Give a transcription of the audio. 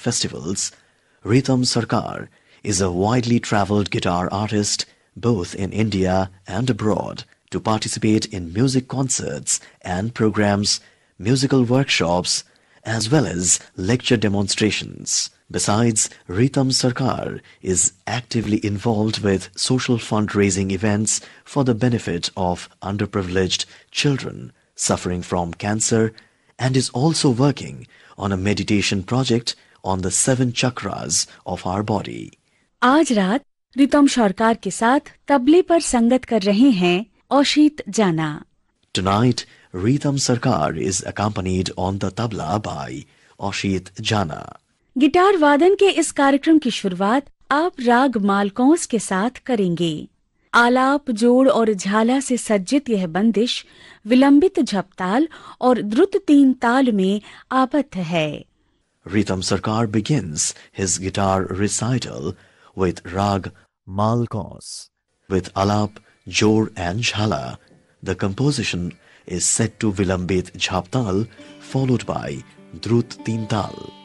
festivals, Ritam Sarkar is a widely traveled guitar artist both in India and abroad to participate in music concerts and programs, musical workshops, as well as lecture demonstrations. Besides, Ritam Sarkar is actively involved with social fundraising events for the benefit of underprivileged children suffering from cancer and is also working on a meditation project on the 7 chakras of our body. आज रात रितम सरकार के साथ तबले पर संगत कर रहे हैं औशीत जाना. Tonight, Ritam Sarkar is accompanied on the tabla by Oshit Jana. Guitar वादन के इस कार्यक्रम की शुरुआत आप राग मालकौंस के साथ करेंगे. आलाप, जोड़ और झाला से सज्जित यह बंदिश विलंबित झपताल और द्रुत 3 ताल में आबद्ध है. Ritam Sarkar begins his guitar recital with Rag Malkauns. With Alap, Jor and Jhala, the composition is set to Vilambit Jhaptal followed by Drut Tintal.